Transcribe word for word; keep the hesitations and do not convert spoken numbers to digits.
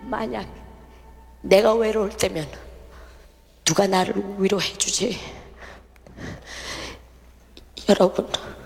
만약 내가 외로울 때면 누가 나를 위로해 주지? 여러분,